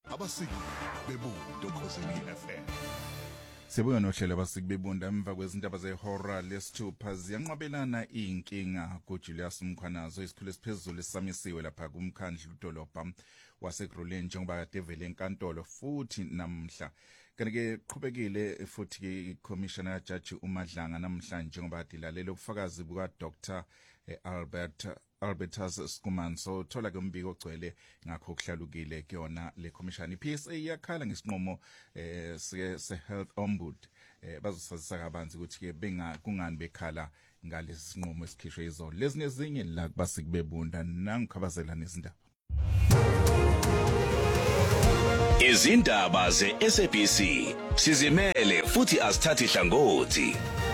Abasiki bebunto Khosini FM. Sibuya nohlelo abasiki bebunda emva kwezindaba zehora lesithupha ziyanqwabelana inkinga kuJulius Mkhwanazo isikhulu esiphezulu esamisiwe lapha kumkhandlu udolobha waseGroleni njengoba kade enkantolo futhi namhla kanike qhubekile futhi iCommissioner Judge uMadlanga namhlanje njengoba dilalela ubufakazi buka Dr Albertus Skumanso thola ke umbiko ogcwele ngakho kuhlalukile kuyona le commission iPSA yakhala ngesinqumo se health ombud bazosazisa kabanzi ukuthi ke kungani bekhala ngalesi sinqumo esikhishwe izolo lezi nezinye la kubasiki bebunda nangikhabazela nezindaba izindaba ze-SABC sizimele futhi asithathi hlangothi.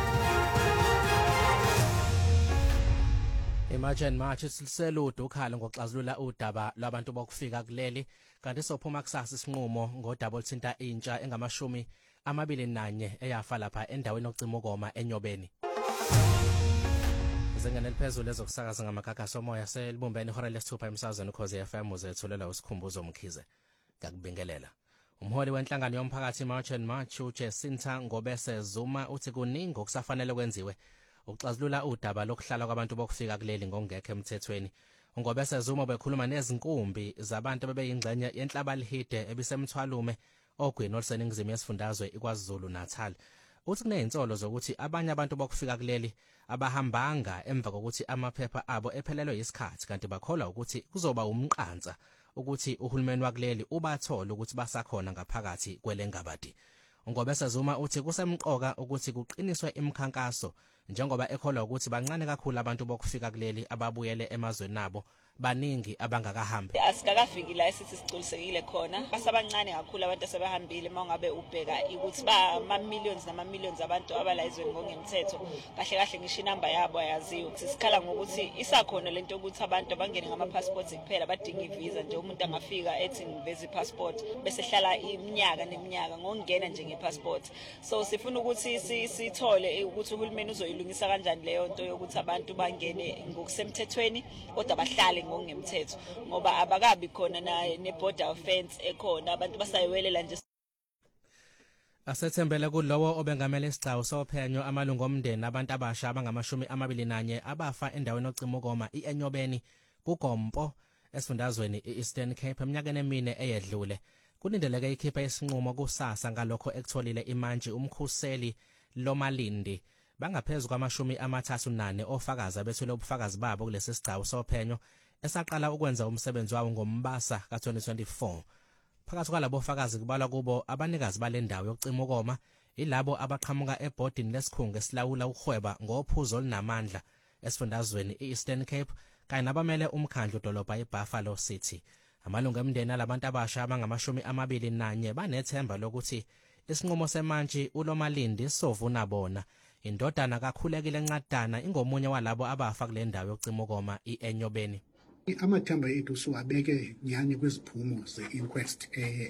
Imagine March siliseludo ukhala ngokuxazulula udaba labantu bokufika kuleli kanti sophuma kusasa isinqumo ngodaba oluthinta intsha engama-21 eyafa lapha endaweni ocimukoma eNyobeni. Zingane liphezulu ezokusakaza ngamagagasi omoya selibumbene ihora lesithupha emsazweni Ukhozi FM uzethulela usikhumbuzo Mkhize ngakubingelela. Umholi wenhlangano yomphakathi March uJesinta Ngobese Zuma uthi kuningi okusafanele kwenziwe ukuxazulula udaba lokuhlala kwabantu bokufika kuleli ngongekho emthethweni. Ngobese Zuma bekhuluma nezinkumbi zabantu bebeyingxenye yenhlabalihide ebisemthwalume ogwini oluseningizimu yesifundazwe iKwaZulu Natal. Uthi kuneyintsolo zokuthi abanye abantu bokufika kuleli abahambanga emva kokuthi amaphepha abo ephelelwe isikhathi kanti bakholwa ukuthi kuzoba umqansa ukuthi uhulumeni wakuleli ubathola ukuthi basakhona ngaphakathi kwelengabadi. Ngobese Zuma uthi kusemqoka ukuthi kuqiniswe imikhankaso njengoba ekholwa ukuthi bancane kakhulu abantu bokufika kuleli ababuyele emazweni nabo baningi abangakahambi. Asikakafiki la esithi siculisekile khona basabancane kakhulu abantu asebahambile mangabe ubheka ukuthi ba millions nama-millions abantu abala ezweni ngongemthetho kahle kahle ngisho inamba yabo ayaziwa. Sisikhala ngokuthi isakhona lento ukuthi abantu abangene ngama-passports kuphela badinga ivisa nje umuntu angafika ethi ngiveza i-passport bese hlala iminyaka neminyaka ngokungena nje nge-passport. So sifuna ukuthi sithole ukuthi uhulumeni uzoyilungisa kanjani leyo nto yokuthi abantu bangene ngokusemthethweni kodwa bahlale ngongemthetho ngoba abakabi khona ne-border offense ekhona abantu basayiwelela nje. Asethembele kulowo obengamele isigcawu sophenyo amalungu omndeni abantu abasha abangama-21 abafa endaweni ocimukoma eNyobeni kuGompo esifundazweni iEastern Cape eminyakeni emine eyedlule. Kulindeleke ikhiphe isinqumo kusasa ngalokho ekutholile imanje umkhuseli Lomalindi bangaphezulu kwama-38 ofakazi abethule ubufakazi babo kulesi sigcawu sophenyo esaqala ukwenza umsebenzi wawo ngoMbasa ka-2024. Phakathi kwalabo fakazi kubalwa kubo abanikazi balendawo yocimukoma ilabo abaqhamuka ebhodini lesikhungo esilawula ukuhweba ngophuzo olunamandla esifundazweni iEastern Cape kanye nabamele umkhandlu dolobha eBuffalo City. Amalungu emndeni alabantu abasha abangama-21 banethemba lokuthi isinqumo semantshi uLomalindi sovuna bona. Indodana kakhulekile encadana ingomunye walabo abafa kule ndawo yocimukoma eNyobeni. Amathemba ethu siwabeke nyani kwiziphumo ze-inquest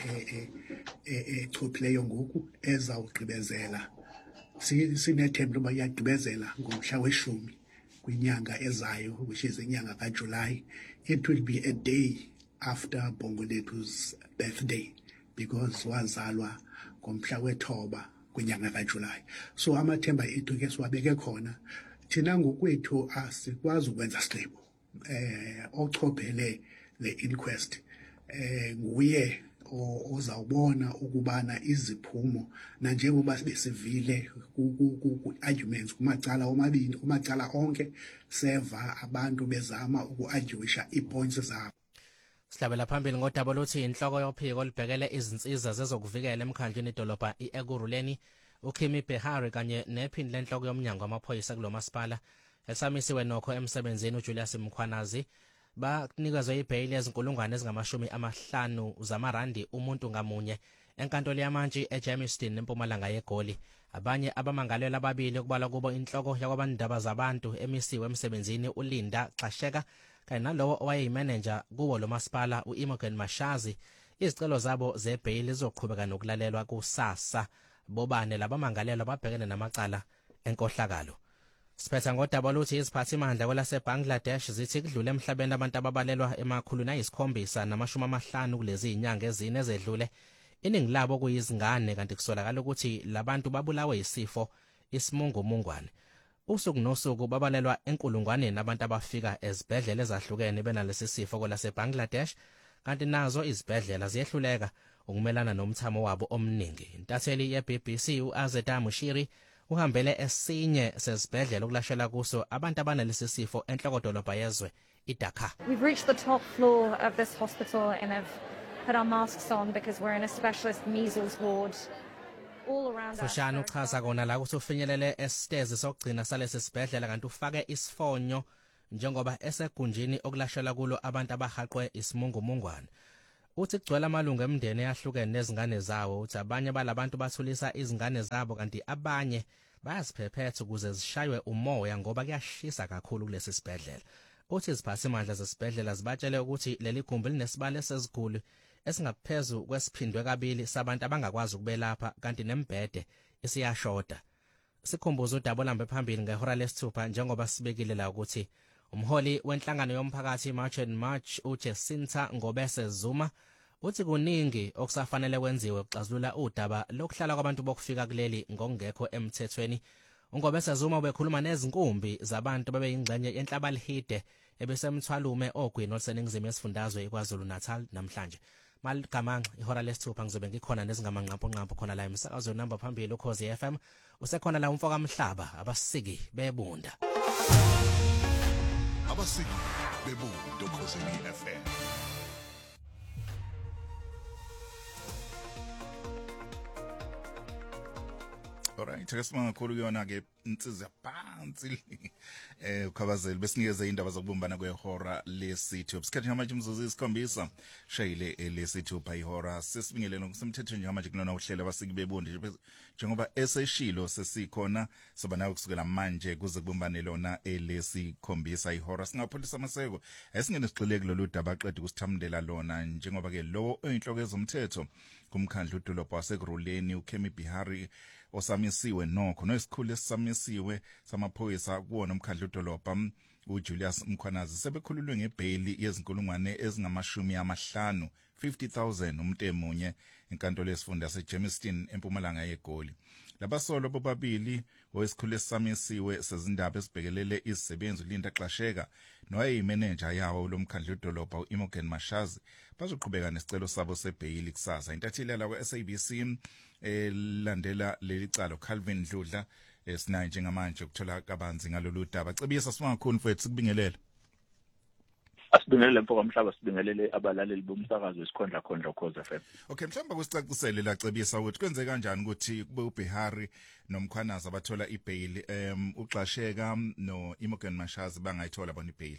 echophileyo ngoku ezawugqibezela. Sinethemba loba iyagqibezela ngomhla we-10 kwinyanga ezayo, which is inyanga kaJuly. It will be a day after Bongolethu's birthday because wazalwa ngomhla we-9 kwinyanga kaJuly. So amathemba ethu ke siwabeke khona. Thina ngokwethu asikwazi ukwenza sigqibo. Ochophele le inquest nguye ozawubona ukubana iziphumo nanjengoba besivile ku-arguments kumacala omabini kumacala onke seva abantu bezama uku-arguisha i-points zabo. Sihlabela phambili ngodaba lokuthi inhloko yophiko olubhekele izinsiza zezokuvikela emkhandlwini idolobha iEkurhuleni uKhimi Behari kanye nephini lenhloko yomnyango wamaphoyisa kulomasipala esamisiwe nokho emsebenzini uJulius Mkhwanazi banikezwe ibhayili ezinkulungwane ezingama-50 zamarandi umuntu ngamunye enkantolo yamantshi eJermiston empumalanga yeGoli. Abanye abamangalelwa ababili okubalwa kubo inhloko yakwabandaba zabantu emisiwe emsebenzini uLinda Xasheka kanye nalowo owayeyimanager kuwo lo masipala uImogen Mashazi. Izicelo zabo zebhayili zizoqhubeka nokulalelwa kusasa. Bobane labamangalelwa babhekene namacala enkohlakalo. Siphetha ngodaba luthi iziphathimandla kwelaseBangladesh zithi kudlule emhlabeni abantu ababalelwa emakhulu nayisikhombisa namashumi kulezi inyanga ezine ezedlule. Iningi labo kuyizingane kanti kusolakala ukuthi labantu babulawe isifo isimungumungwane. Usuku nosuku babalelwa enkulungwaneni abantu abafika ezibhedlela ezahlukene benalesi sifo kwelaseBangladesh kanti nazo izibhedlela ziyehluleka ukumelana nomthamo wabo omningi. Intatheli ye-BBC uAzeda Mushiri uhambele esinye sezibhedlela ukulashela kuso abantu abanalesi sifo enhlokodolobha yezwe iDhaka. We've reached the top floor of this hospital and have put our masks on because we're in a specialist measles ward. All around us. Fushane uchaza kona la ukuthi ufinyelele esitezi sokugcina salesi sibhedlela kanti ufake isifonyo njengoba esegunjini okulashela kulo abantu abahaqwe isimungumungwane. Uthi kugcwele amalungu emndeni eyahlukene nezingane zawo uthi abanye balabantu bathulisa izingane zabo kanti abanye bayaziphephetha ukuze zishaywe umoya ngoba kuyashisa kakhulu kulesi sibhedlela. Uthi iziphathimandla zesibhedlela zibatshele ukuthi leli gumbi linesibalo seziguli esingaphezulu kwesiphindwe kabili sabantu abangakwazi ukubelapha kanti nembhede isiyashoda. Sikhumbuza udaba olambe phambili ngehora lesithupha njengoba sibekile la ukuthi umholi wenhlangano yomphakathi March and March uJacinta Ngobese Zuma uthi kuningi okusafanele kwenziwe ukuxazulula udaba lokuhlala kwabantu bokufika kuleli ngokungekho emthethweni. uNgobese Zuma ubekhuluma nezinkumbi zabantu bebeyingxenye yenhlabalihide ebesemthwalume ogwini oluseningizimu yesifundazwe iKwaZulu Natal namhlanje. Maligamanxa ihora lesithupha ngizobe ngikhona nezingamanqampo khona la emsakazweni namba phambili uKhosi FM usekhona la umfoka Mhlaba abasiki bebunda. Abasiki bebunda Ukhozi FM. Alright, kesimanga kakhulu kuyona ke insizwa phansi ukhabazeli besinikeze indaba zokubumbana kwehora lesithi. Ubusikhathi ngamanje umzuzu isikhombisa shayile lesithi upha ihora sesibingelelo ngosemthetho njengamanje kulona uhlelo abasiki bebunde njengoba eseshilo sesikhona soba nawe kusukela manje kuze kubumbane lona lesikhombisa ihora singapholisa amaseko esingene sigxile kulolu daba aqeda ukusithamdela lona njengoba ke lo oyinhloko yezomthetho kumkhandlu udolobha wasekuruleni uKemi Bihari osamisiwe nokho noyisikhulu esisamisiwe samaphoyisa kuwona umkhandlu udolobha uJulius Mkhwanazi sebekhululwe ngebhail yezinkulungwane ezingama50,000 50,000 umuntu emunye enkantolo yesifunda yaseJermiston empumalanga yeGoli. Labasolo bobabili oyisikhulu esisamisiwe sezindaba esibhekelele izisebenzi uLinda Xasheka nowayeyimeneja yawo lomkhandlu udolobha uImogen Mashazi bazoqhubeka nesicelo sabo sebhail kusasa. Intatheli la kweSABC landela leli calo Calvin Dludla esinayo njengamanje ukuthola kabanzi ngalolu daba. Cebisa simakhulu mfethu sikubingelele. Asibingelele mfoko Mhlaba sibingelele abalaleli bomsakazo wesikhondla khondla Ukhozi FM. Okay, mhlawumbe kusicacisele la Cebisa ukuthi kwenze kanjani ukuthi kube uBihari noMkhwanazi abathola ibhail uXasheka noImogen Mashazi bangayithola bona ibhail.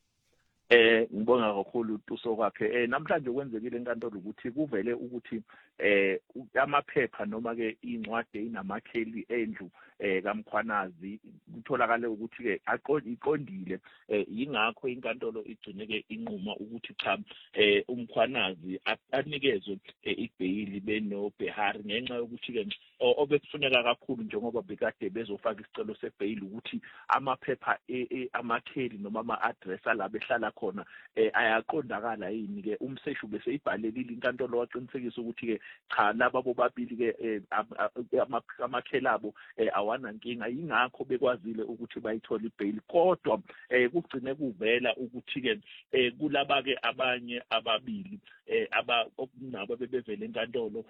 Ngibonga kakhulu utuso kwakhe. Namhlanje kwenzekile enkantolo ukuthi kuvele ukuthi amaphepha noma ke incwadi enamakheli endlu kaMkhwanazi kutholakala ukuthi ke iqondile ingakho inkantolo igcine ke inquma ukuthi cha uMkhwanazi anikezwe ibhail benoBihari ngenxa yokuthi ke obekufuneka kakhulu njengoba bekade bezofaka isicelo sebhail ukuthi amaphepha amakheli noma ama-address alabehlala khona ayaqondakala yini ke umseshi bese ibhalelile inkantolo waqinisekisa ukuthi ke cha laba bobabili ke amakhelabo awana nkinga ingakho bekwazile ukuthi bayithola ibhail kodwa kugcine kuvela ukuthi ke kulaba ke abanye ababili nabo bebevele enkantolo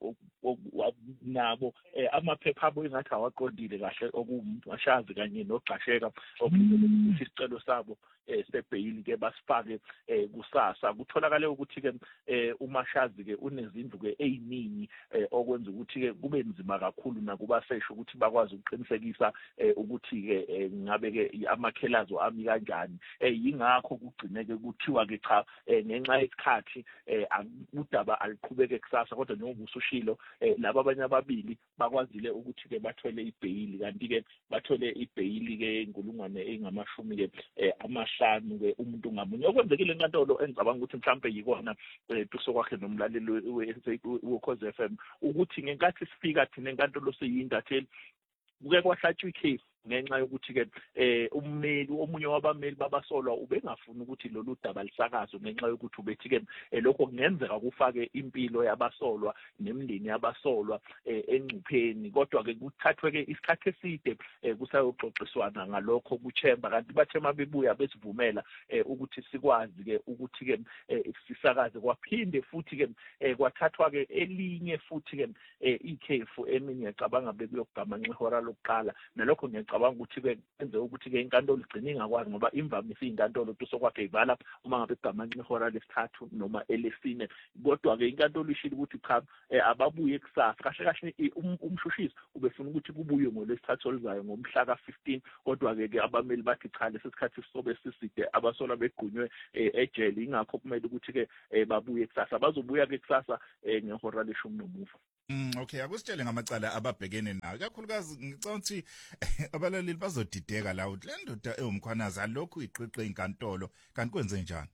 nabo amaphepha abo engathi awaqondile kahle okuMashazi kanye noXasheka okuthi isicelo sabo sebhail ke basifake kusasa. Kutholakala ukuthi ke uMashazi ke unezindlu ke eziningi okwenza ukuthi ke kube nzima kakhulu nakubasesha ukuthi bakwazi ukuqinisekisa ukuthi ke ngabe ke amakhelazo ami kanjani. Yingakho kugcine ke kuthiwa ke cha ngenxa yesikhathi udaba aliqhubeke kusasa kodwa njengoba usushilo laba abanye ababili bakwazile ukuthi ke bathole ibhail kanti ke bathole ibhail ke inkulungwane engamashumi ke amahlanu ke umuntu ngamunye. Okwenzekile enkantolo engicabanga ukuthi mhlambe yikona tuso kwakhe nomlaleli weKhozi FM ukuthi ngenkathi sifika thina enkantolo siyindatheli kuke kwahlatshwa ikhefu ngenxa yokuthi ke ummeli omunye wabameli babasolwa ubengafuna ukuthi lolu daba lisakazwe ngenxa yokuthi ubethi ke lokho kungenzeka kufake impilo yabasolwa nemindeni yabasolwa engcupheni kodwa ke kuthathwe ke isikhathi eside kusayoxoxiswana ngalokho kuChamber kanti bathema bebuya besivumela ukuthi sikwazi ke ukuthi ke sisakaze kwaphinde futhi ke kwathathwa ke elinye futhi ke ikhefu eminye ngicabanga bekuyogama ihora lokuqala nalokho ngiyacabanga ukuthi ke enze ukuthi ke inkantolo igcine ingakwazi ngoba imvamisa inkantolo tusokwakhe ivala uma ngabe igama ihora lesithathu noma elesine kodwa ke inkantolo ishilo ukuthi cha ababuye kusasa kahle umshushisi ubefuna ukuthi kubuye ngolesithathu olizayo ngomhla ka-15 kodwa ke abameli bathi cha lesikhathi sisobe siside abasola begqunywe ejele ingakho kumele ukuthi ke babuye kusasa bazobuya ke kusasa ngehora leshumi nomuva. Okay, akusitshele ngamacala ababhekene nayo kakhulukazi ngicabanga ukuthi abalaleli bazodideka la ukuthi le ndoda ewumkhwanazi alokhu iqiqe inkantolo kanti kwenze njani?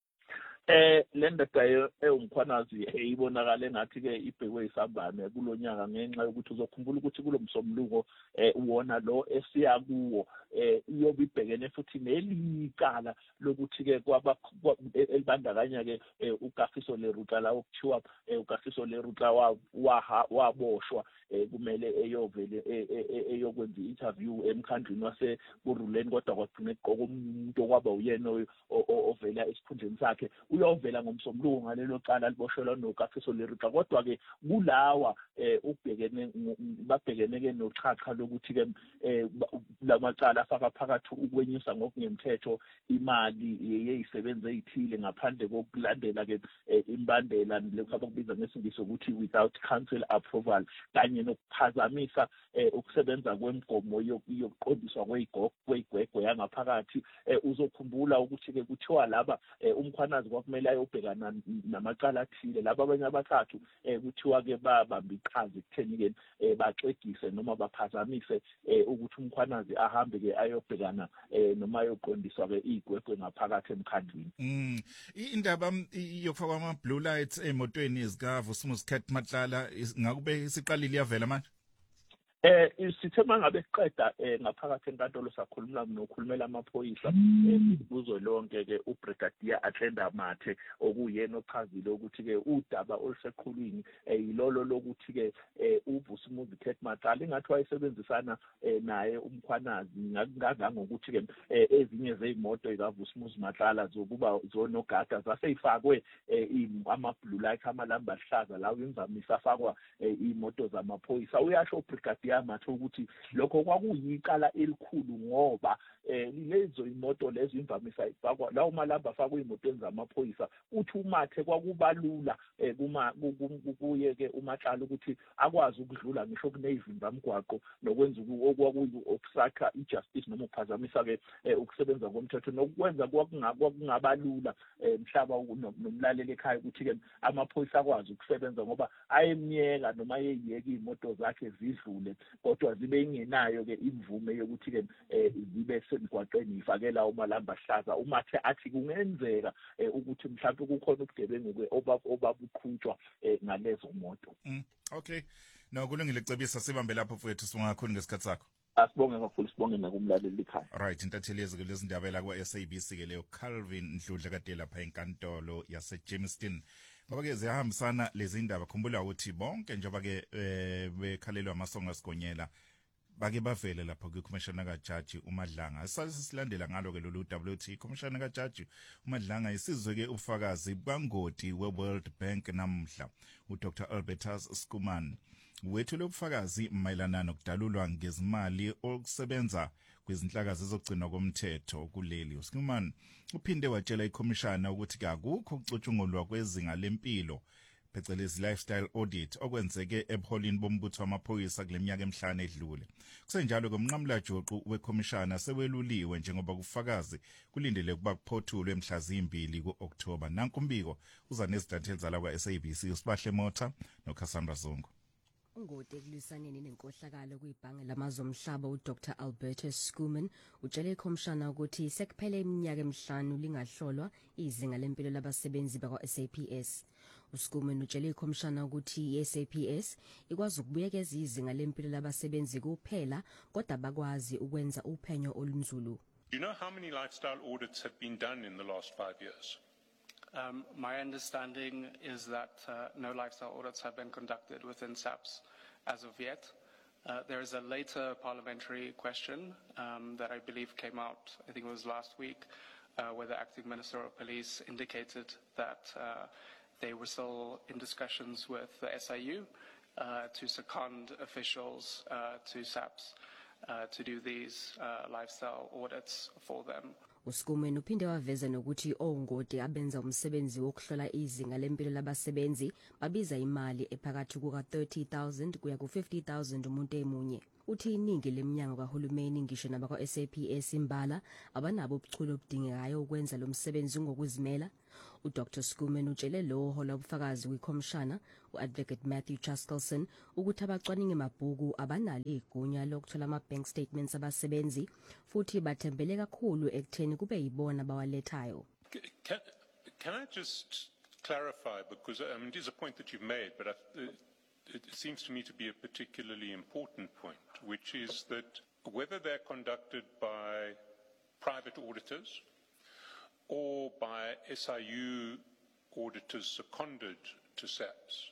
Le ndoda ewumkhwanazi ibonakala ngathi ke ibhekwe isambane kulonyaka ngenxa yokuthi uzokhumbula ukuthi kulomsombuluko uwona lo esiya kuwo iyobe ibhekene futhi nelicala lokuthi ke elibandakanya ke uKafiso Lerutla la okuthiwa uKafiso Lerutla waboshwa kumele eyovele eyokwenza interview emkhandlwini waseBuruleni kodwa kwagcina eqoka umuntu okwaba uyena ovela esikhundleni sakhe uyovela ngomsombuluko ngalelo cala liboshelwa noKafiso Lerutla kodwa ke kulawa babhekene ke nochacha lokuthi ke lamacala afaka phakathi ukwenyusa ngokungemthetho imali yezisebenzi ezithile ngaphandle kokulandela ke imbandela lokho abakubiza ngesingisi ukuthi without council approval kanye nokuphazamisa ukusebenza kwemigomo yokuqondiswa kweyigwegwe yangaphakathi uzokhumbula ukuthi ke kuthiwa laba umkhwanazi kwakumele ayobhekana namacala athile laba abanye abathathu kuthiwa ke babamba iqhaza ekutheni ke baxegise noma baphazamise ukuthi umkhwanazi ahambe ke ayobhekana noma ayoqondiswa ke igwegwe ngaphakathi emkhandlwini. Indaba yokufakwa ama blue lights emotweni zikaVusimuzi Cat Matlala ngakube isiqalile yavela manje? Sithe mangabe siqeda ngaphakathi enkantolo sakhuluma nokhulumela amaphoyisa kuzo lonke ke uBrigadier Atlenda Mathe okuyena ochazile ukuthi ke udaba oluseqhulwini yilolo lokuthi ke uVusimuzi Cat Matlala ingathi wayesebenzisana naye umkhwanazi ngakunganga ngokuthi ke ezinye zeimoto zikaVusimuzi Matlala zokuba zonogada zaseyifakwe ama blue light amalamba ahlaza lawo imvamisa afakwa imoto zamaphoyisa uyasho uBrigadier Mathe ukuthi lokho kwakuyicala elikhulu ngoba lezo imoto lezo imvamisa ifakwa lawo malamba afakwa imotweni zamaphoyisa uthi uMathe kwakubalula kuye ke uMatlala ukuthi akwazi ukudlula ngisho kunezimba mgwaqo nokwenza obstructa ijustice noma ukuphazamisa ke ukusebenza komthetho nokwenza kwakungabalula mhlaba nomlaleli ekhaya ukuthi ke amaphoyisa akwazi ukusebenza ngoba ayemnyeka noma ayeyeka imoto zakhe zidlule kodwa zibe ingenayo ke imvume yokuthi ke zibe semgwaqeni ifakela umalamba ahlaza uMathe athi kungenzeka ukuthi mhlawumbe kukhona ubugebengu ke obabuqhutshwa ngalezo moto. Okay, no kulungile cebisa sibambe lapho mfowethu singakhona ngesikhathi sakho. Asibonge kakhulu sibonge nakumlaleli ekhaya. Right, intatheli yeziko lezindaba la kwa SABC ke leyo Calvin Ndludla kade lapha enkantolo yase Jamestown. Ngoba ke ziyahambisana lezi indaba khumbula ukuthi bonke njengoba ke bekhalelwa amasongo asigonyela bake bavele lapha kwiCommissioner kaJaji uMadlanga. Sasilandela ngalo ke lolu WT Commissioner kaJaji uMadlanga isizwe ke ubufakazi bangoti weWorld Bank namhla uDr Albertus Skuman wethu lobufakazi mayelana nokudalulwa ngezimali okusebenza kwezinhlakazi ezogcinwa komthetho kuleli. uSkuman uphinde watshela iCommissioner ukuthi akukho ukucutshungulwa kwezinga lempilo phecelezi lifestyle audit okwenzeke ebuholini bombutho wamaphoyisa kuleminyaka emihlanu edlule. Kusenjalo komnqamla joqu weCommissioner seweluliwe njengoba kufakazi kulindele ukuba kuphothulwe mhla zimbili kuOctober. Nanku umbiko uza nezidatheli zala kwa SABC uSibahle Motha noCassandra Zongo. Ungode ekulisaneni nenkohlakalo kwibhange lamazwe omhlaba uDr Albertus Schoeman utshele ikhomishana ukuthi sekuphele iminyaka emihlanu lingahlolwa izinga lempilo labasebenzi bakwa-SAPS. uSchoeman utshele ikhomishana ukuthi iSAPS ikwazi ukubuyekeza izinga lempilo labasebenzi kuphela kodwa bakwazi ukwenza uphenyo olunzulu. Do you know how many lifestyle audits have been done in the last 5 years? My understanding is that no lifestyle audits have been conducted within SAPS as of yet. There is a later parliamentary question that I believe came out, I think it was last week, where the acting Minister of Police indicated that they were still in discussions with the SIU to second officials to SAPS to do these lifestyle audits for them. uSchoeman uphinde waveza nokuthi ongode abenza umsebenzi wokuhlola izinga lempilo labasebenzi babiza imali ephakathi kuka 30,000 kuya ku 50,000 umuntu emunye. Uthi iningi leminyango kahulumeni ngisho nabakwa SAPS imbala abanabo ubuchule obudingekayo ukwenza lo msebenzi ngokuzimela. uDr Schoeman utshele lo hola ubufakazi kwikhomishana uAdvocate Matthew Chaskelson ukuthi abacwaningi mabhuku abanalo igunya lokuthola ama-bank statements abasebenzi futhi bathembele kakhulu ekutheni kube yibona bawalethayo. Can I just clarify, because it is a point that you've made, but it seems to me to be a particularly important point, which is that whether they're conducted by private auditors or by SIU auditors seconded to SAPS,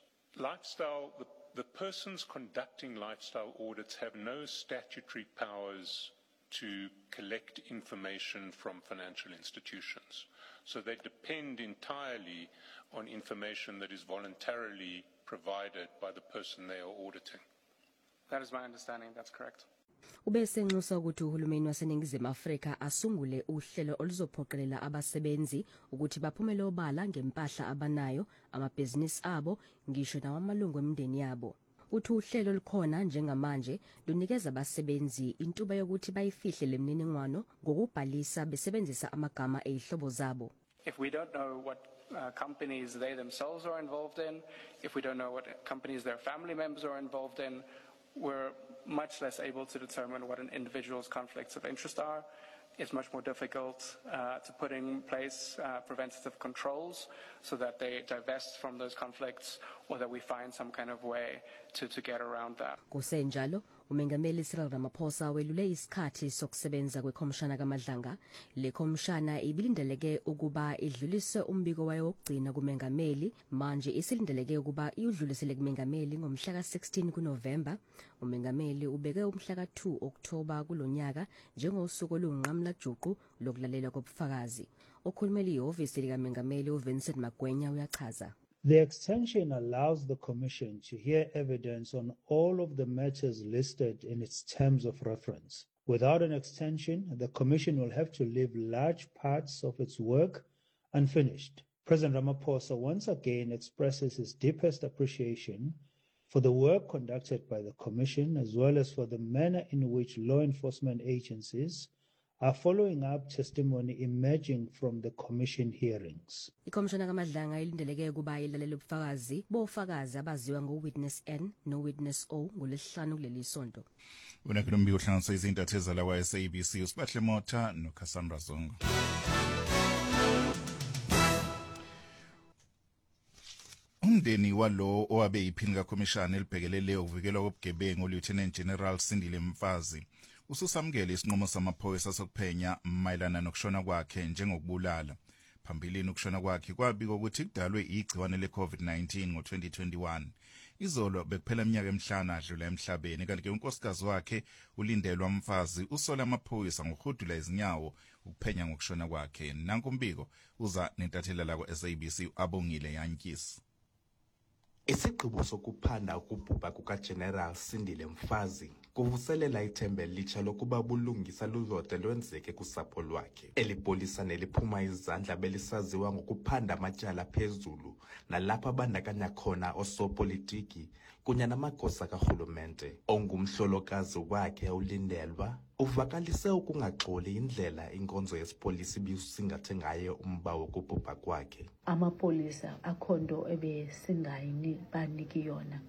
the persons conducting lifestyle audits have no statutory powers to collect information from financial institutions. So they depend entirely on information that is voluntarily provided by the person they are auditing. That is my understanding, that's correct. Ubese nxusa ukuthi uhulumeni waseNingizimu Afrika asungule uhlelo oluzophoqelela abasebenzi ukuthi baphumele obala ngempahla abanayo, amabhizinisi abo, ngisho nawamalungu emndeni yabo. Uthi uhlelo likhona njengamanje lunikeza abasebenzi intuba yokuthi bayifihle lemniningwano ngokubhalisa besebenzisa amagama ezihlobo zabo. If we don't know what companies they themselves are involved in, if we don't know what companies their family members are involved in, we're much less able to determine what an individual's conflicts of interest are. It's much more difficult to put in place preventative controls so that they divest from those conflicts or that we find some kind of way to get around that. Kusenjalo, umengameli Cyril Ramaphosa welule isikhathi sokusebenza kwekhomishana kaMadlanga. Le khomishana ibilindeleke ukuba idlulise umbiko wayo wokugcina kumengameli, manje isilindeleke ukuba idlulisele kumengameli ngomhla ka-16 kuNovemba. Umengameli ubeke umhla ka-2 October kulonyaka njengosuku olunqamla juqu lokulalela kobufakazi. Okhulumela ihhovisi likaMengameli uVincent Magwenya uyachaza. The extension allows the Commission to hear evidence on all of the matters listed in its terms of reference. Without an extension, the Commission will have to leave large parts of its work unfinished. President Ramaphosa once again expresses his deepest appreciation for the work conducted by the Commission, as well as for the manner in which law enforcement agencies are following up testimony emerging from the Commission hearings. Ikhomishana kaMadlanga ilindeleke ukuba ilalele ubufakazi bofakazi abaziwa ngo-Witness N no-Witness O ngolesihlanu kuleli sonto. Unakhona umbiko hlanganisa izintatheza la kwa-SABC uSibahle Mota noCassandra Zongo. Umndeni walo owabe iphini kakhomishana elibhekelele ukuvikelwa kobugebengu uLieutenant General Sindile Mfazi ususamukele isinqumo samaphoyisa sokuphenya mayelana nokushona kwakhe njengokubulala. Phambilini ukushona kwakhe kwabikwa ukuthi kudalwe igciwane le-COVID-19 ngo-2021. Izolo bekuphela iminyaka emihlanu adlula emhlabeni, kanti ke unkosikazi wakhe uLindelwa Mfazi usola amaphoyisa ngokuhudula izinyawo ukuphenya ngokushona kwakhe. Nanku umbiko uza nentathela la kwa-SABC Abongile Yankisi. Isigqibo sokuphanda ukubhubha kukaGeneral Sindile Mfazi kuvuselela ithemba elitsha lokuba ubulungisa luzode lwenzeke kusapho lwakhe. Elipolisa neliphuma izandla belisaziwa ngokuphanda amatyala phezulu nalapha abandakanya khona osopolitiki kunye namagosa karhulumente. Ongumhlolokazi wakhe uLindelwa uvakalise ukungaxoli indlela inkonzo yesipolisi bisusingathe ngayo umba wokubhubha kwakhe. Amapolisa akhondo ebesingayi baniki yona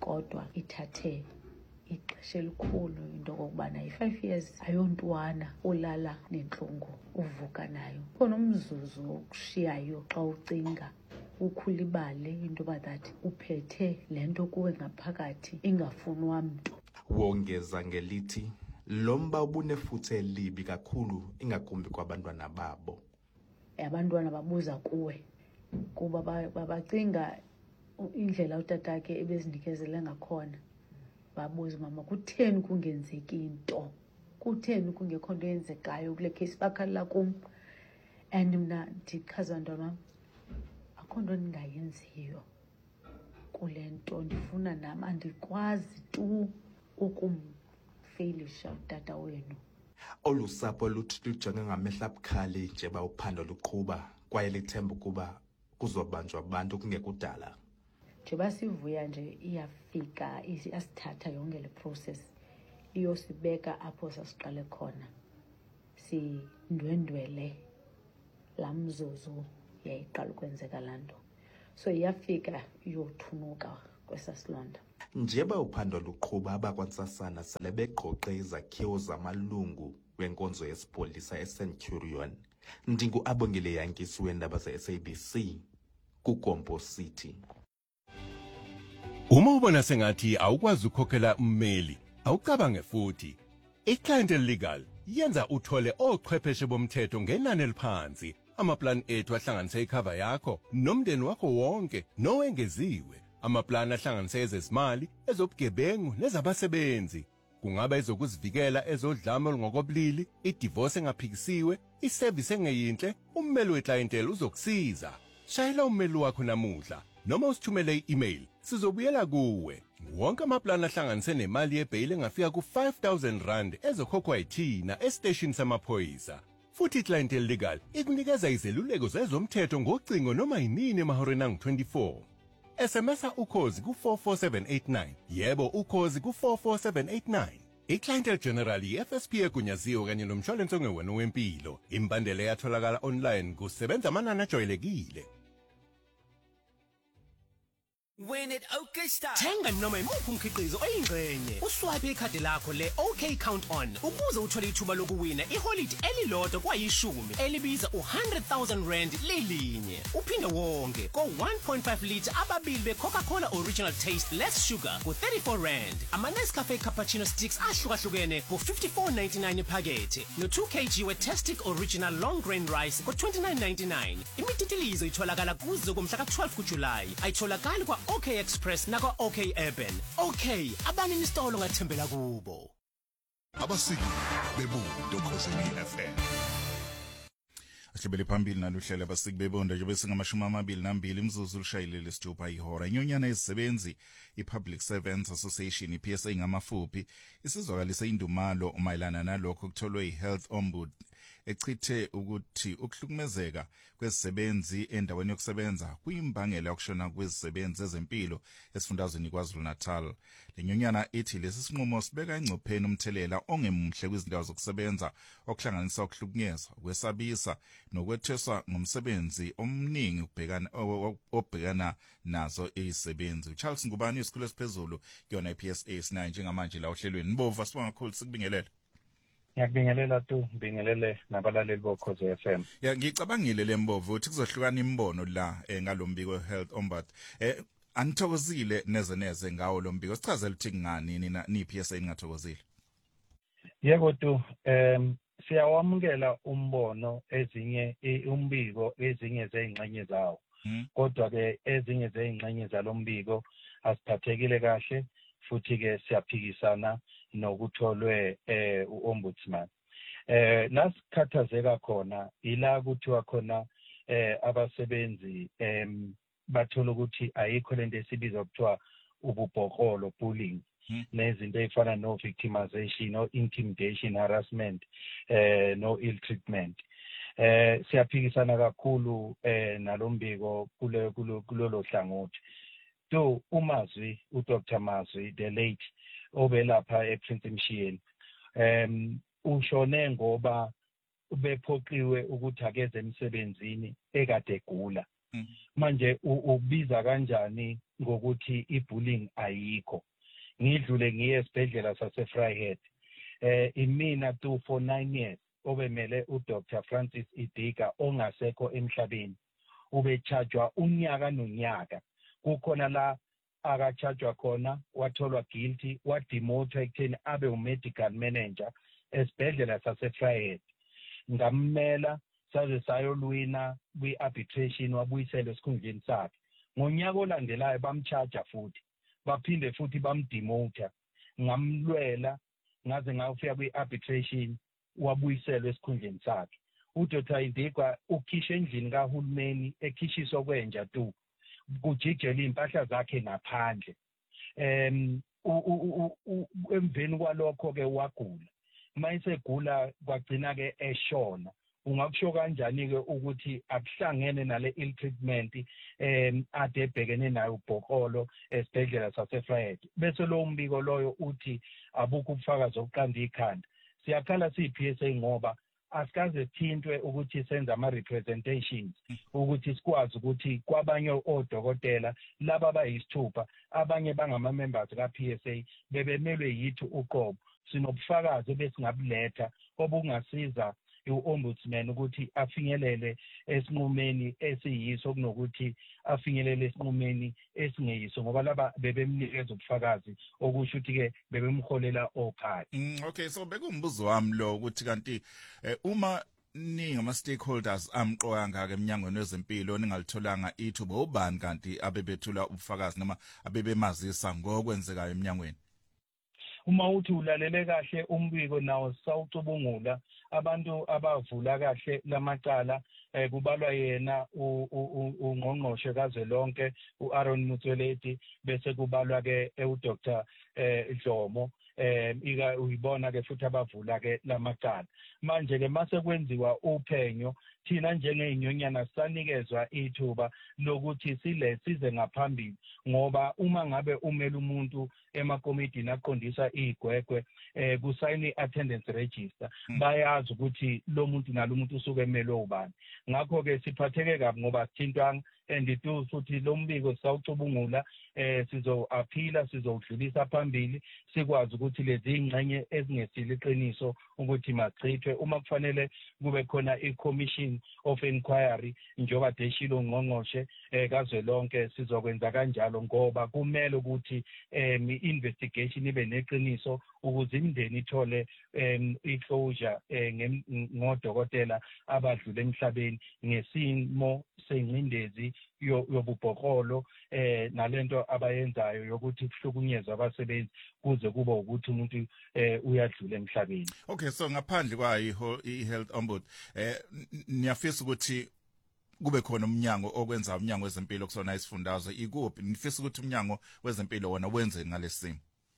kodwa ithathe ixesha elikhulu into kokubana i-5 years ayontwana ulala nentlungu uvuka nayo. Khona umzuzu wokushiyayo xa ucinga ukhulibale into that uphethe lento kuwe ngaphakathi ingafunwa mntu. Wongeza ngelithi lo mba ubunefuthe elibi kakhulu ingakumbi kwabantwana babo. Abantwana babuza kuwe kuba bacinga indlela utatakhe ebezinikezele ngakhona. Babuza mama kutheni kungenzeki into, kutheni kungekho nto yenzekayo kule case bakhalela kum. And mna ndichaza ntwana akho nto ndingayenziyo kule nto, ndifuna nam andikwazi tu ukumfeyilisha utata wenu. Olu sapho lujonge ngamehlo abukhali njeba uphando luqhuba kwaye lithemba ukuba kuzobanjwa abantu kungekudala. Njengoba sivuya nje iyafika iyasithatha yonke le process iyosibeka apho sasiqale khona, sindwendwele laa mzuzu yayiqala ukwenzeka laa nto. So iyafika iyothunuka kwesasilonda. Njeba uphando luqhuba abakwantsasana sele beqoqe izakhiwo zamalungu wenkonzo yesipolisa eCenturion. Ndingu-Abongile Yankisi weendaba ze-SABC kuGompo City. Uma ubona sengathi awukwazi ukukhokhela ummeli, awucabange futhi. I-Clientele Legal yenza uthole ochwepheshe bomthetho ngenani eliphansi. Amaplan ethu ahlanganise icover yakho nomndeni wakho wonke nowengeziwe. Amaplan ahlanganise ezezimali, ezobugebengu nezabasebenzi. Kungaba ezokuzivikela ezodlame olungokobulili, idivorce engaphikisiwe, iservice engeyinhle, ummeli weclientele uzokusiza. Shayela ummeli wakho namuhla noma usithumele i-email, sizobuyela kuwe. Wonke amaplan ahlanganise nemali yebail engafika ku-R5,000 rand ezokhokhwa yithina esiteshini samaphoyisa. Futhi iClientele Legal ikunikeza izeluleko zezomthetho ngocingo noma yinini emahoreni angu-24. SMS ukhozi ku-44789. Yebo ukhozi ku-44789. iClientele General i-FSP egunyaziwe kanye nomshwalense ongewena wempilo. Imbandela yatholakala online kusebenza amanani ajwayelekile. When it OK Style. Thenga noma imuphi umkhiqizo oyingxenye. Uswipe ikhadi lakho le OK Count On ukuze uthole ithuba lokuwina iholide elilodwa kwayishumi elibiza u100,000 rand lilinye. Uphinde wonke ko 1.5 liter ababili beCoca-Cola Original Taste Less Sugar ku 34 rand. Ama-Nescafe Cappuccino Sticks ahlukahlukene ku 54.99 iphakethe. No2 kg we-Tastic Original Long Grain Rice ku 29.99. Imititilizo itholakala kuzo kumhla ka-12 kuJulayi. Ayitholakali kwa OK Express nako OK Urban. OK, abanini isitolo ngathembela kubo. Abasiki bebundo Khosini FM. Asibele phambili naluhlelo abasiki bebonda nje bese ngama-22 imzuzu lishayile lesithupha ihora. Inyonyana yezisebenzi iPublic Servants Association iPSA ngamafuphi isizwakalise indumalo mayelana nalokho kutholwe iHealth Ombud echithe ukuthi ukuhlukumezeka kwezisebenzi endaweni yokusebenza kuyimbangela yokushona kwezisebenzi ezempilo esifundazweni KwaZulu-Natal. Lenyonyana ithi lesi sinqumo sibeka engcopheni umthelela ongemuhle kwizindawo zokusebenza okuhlanganisa ukuhlukunyezwa, ukwesabisa nokwetheswa ngomsebenzi omningi obhekana nazo izisebenzi. Charles Ngubane isikhulu esiphezulu kuyona iPSA sinayo njengamanje la ohlelweni. Nibova sibonga kakhulu sikubingelele. Ngiyakubingelela tu, ngibingelele nabalaleli boKhozi FM. Ya ngicabangile lembovu uthi kuzohlukana imbono la ngalombiko Health Ombud. Anithokozile neze ngawo lombiko. Sichazela ukuthi ngani nina niPSA ningathokozile. Yebo tu, siyawamukela umbono ezinye umbiko ezinye zeingxenye zawo. Kodwa ke ezinye zeingxenye zalombiko asiphathekile kahle futhi ke siyaphikisana nokutholwe uombudsman. Nasikhathazeka khona ila kuthiwa khona abasebenzi bathola ukuthi ayikho lento esibiza ukuthiwa ububhoqolo bullying nezinto ezifana no victimization no intimidation harassment no ill treatment. Siyaphikisana kakhulu nalombiko kulolo hlangothi. So uMazwi uDr Mazwi the late obelapha ePrince Mshiyeni ushone ngoba ubephoqiwe ukuthi akeze emsebenzini ekade egula manje ubiza kanjani ngokuthi ibullying ayikho ngidlule ngiye esibhedlela saseFryhead imina tu for 9 years obemele uDr Francis Idika ongasekho emhlabeni ubechajwa unyaka nonyaka kukhona la akachajwa khona watholwa guilty wademoted ekutheni abe umedical manager esibhedlela saseFryhead ngammela saze sayolwina kwi-arbitration wabuyisela esikhundleni sakhe ngonyaka olandelayo bamcharge futhi baphinde futhi bamdemote ngamlwela ngaze ngafika kwi-arbitration wabuyiselwa esikhundleni sakhe uDr Idika ukhishe endlini kahulumeni ekhishiswa kwenja tu kujijela impahla zakhe ngaphandle emveni kwalokho ke wagula mayisegula kwagcina ke eshona ungakusho kanjani ke ukuthi akuhlangene nale ill treatment ade ebhekene nayo uBhokolo esibhedlela saseFryhead bese lo mbiko loyo uthi abukho ubufakazi obuqanda ikhanda siyakhala siyiPSA ngoba asikaze thintwe ukuthi senze ama representations ukuthi sikwazi ukuthi kwabanye odokotela laba abayisithupha abanye bangama members kaPSA bebemelwe yithi uqobo sinobufakazi besingabuletha obungasiza u-ombudsman ukuthi afinyelele esinqumeni esiyiso kunokuthi afinyelele esinqumeni esingeyiso ngoba laba bebemnikeza ubufakazi okusho ukuthi ke bebemholela ophathi. Okay, so bekumbuzo wami lo ukuthi kanti uma ningama stakeholders amqoka ngaka eminyangweni wezempilo ningalitholanga ithuba ubani kanti abebethula ubufakazi noma abebemazisa ngokwenzekayo eminyangweni? Uma uthi ulalele kahle umbiko nawo sawucubungula abantu abavula kahle lamacala kubalwa yena ungqongqoshe kazwelonke uAaron Motsoaledi bese kubalwa ke uDr Dlomo uyibona ke futhi abavula ke lamacala manje ke mase kwenziwa uphenyo thina njengeinyonyana sanikezwa ithuba lokuthi size ngaphambili ngoba uma ngabe umela umuntu emakomidini aqondisa igwegwe kusayini attendance register bayazi ukuthi lo muntu nalomuntu usuke emelwe ubani ngakho ke siphatheke kabi ngoba sithintwanga and futhi lo mbiko sawucubungula sizo-aphila sizowudlulisa phambili sikwazi ukuthi lezi ingxenye ezingesile iqiniso ukuthi machithwe uma kufanele kube khona i-commission of inquiry njengoba deshilo ungqongqoshe kazwelonke sizokwenza kanjalo ngoba kumele ukuthi i-investigation ibe neqiniso ukuze imindeni ithole i-closure ngodokotela abadlule emhlabeni ngesimo sengcindezi yobubhokolo nalento abayenzayo yokuthi kuhlukunyezwa abasebenzi kuze kuba ukuthi umuntu uyadlula emhlabeni. Okay, so ngaphandle kwayo i-health ombud niyafisa ukuthi kube khona umnyango okwenza umnyango wezempilo kusona isifundazwe ikuphi nifisa ukuthi umnyango wezempilo wona wenze ngalesimo?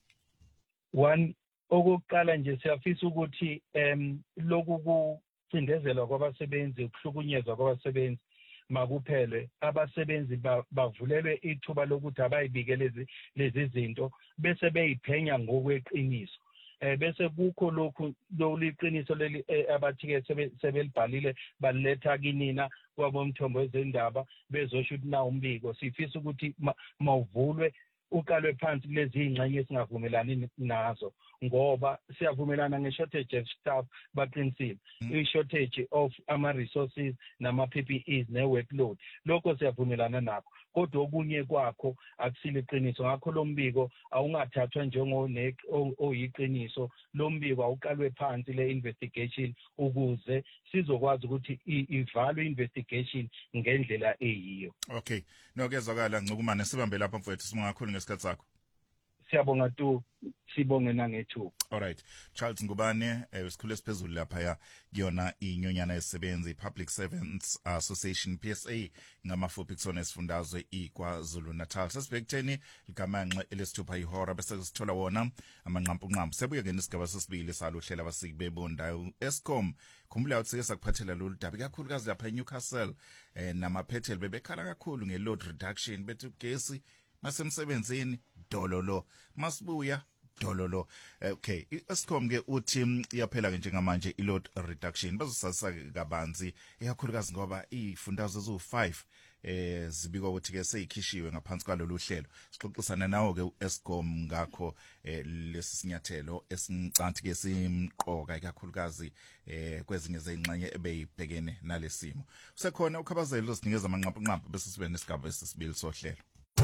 One okokuqala nje siyafisa ukuthi lokhu kucindezelwa kwabasebenzi ukuhlukunyezwa kwabasebenzi makuphele abasebenzi bavulelwe ithuba lokuthi abayibike lezi zinto bese beyiphenya ngokweqiniso bese kukho lokhu liqiniso leli abathi ke sebelibhalile baliletha kinina kwabomthombo wezindaba bezosho ukuthi na umbiko sifisa ukuthi mawuvulwe uqalwe phansi lezi ingxenye esingavumelani nazo ngoba siyavumelana nge-shortage of staff baqinisile i-shortage of ama-resources nama-PPEs ne-workload lokho siyavumelana nakho kodwa okunye kwakho akusile iqiniso ngakho lo mbiko awungathathwa njengoyiqiniso lo mbiko awuqalwe phansi le investigation ukuze sizokwazi ukuthi ivalwe investigation ngendlela eyiyo. Okay, nokezwakala Ncukumane sibambe lapha mfowethu singakhulu ngesikhathi sakho. Siyabonga tu sibonge nangethu. Alright, Charles Ngubane wesikhulu esiphezulu lapha ya kuyona inyonyana yesebenzi Public Servants Association PSA ngamafuphi kusona isifundazwe iKwaZulu Natal. Sesibhektheni ligamanxe elesithupha ihora bese sithola wona amanqampunqampu. Sebuye ke nesigaba sesibili saluhlela abasiki bebonda Eskom. Khumbula ukuthi sakuphathela lolu daba kakhulukazi lapha eNewcastle namaphetheli bebekhala kakhulu ngeload reduction bethi ugesi masemsebenzini dololo masibuya dololo. Okay, Eskom ke uthi iyaphela ke njengamanje iload reduction bazosasa kabanzi ekakhulukazi ngoba ifundazwe zo5 zibikwa ukuthi ke seyikhishiwe ngaphansi kwalolu hlelo. Sixoxisana nawo ke uEskom ngakho lesi sinyathelo esincanti ke simqoka ikakhulukazi kwezinye zezingxenye ebeyibhekene nalesimo. Usekhona ukhabazelo osinikeza amanqaphu bese sibe nesigaba esisibili sohlelo.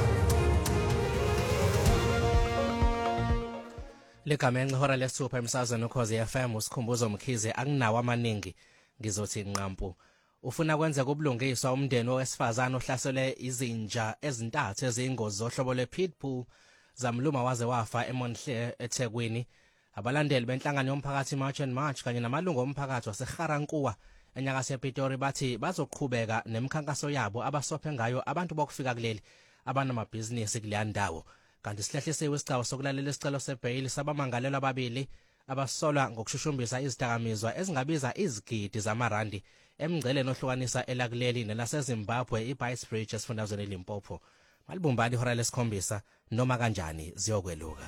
Legamenxe hora lesithupha emsazweni ukhozi FM usikhumbuzo Mkhize akunawo amaningi ngizothi nqampu. Ufuna kwenza kubulungiswa umndeni wesifazana ohlasele izinja ezintathu eziyingozi zohlobo lwePitbull zamluma waze wafa eMonhle eThekwini. Abalandeli benhlangano yomphakathi March and March kanye namalungu omphakathi waseGarankuwa enyakatho yePitori bathi bazoqhubeka nemikhankaso yabo abasophe ngayo abantu bokufika kuleli abanamabhizinisi kuleya ndawo. Kanti sihlahlisiwe isicelo sokulalela isicelo sebail sabamangalelwa ababili abasolwa ngokushushumbisa izidakamizwa ezingabiza izigidi zamarandi emngceleni ohlukanisa elakuleli nelaseZimbabwe iBicebridge esifundazweni eLimpopo. Malibumbani ihora lesikhombisa noma kanjani ziyokweluka.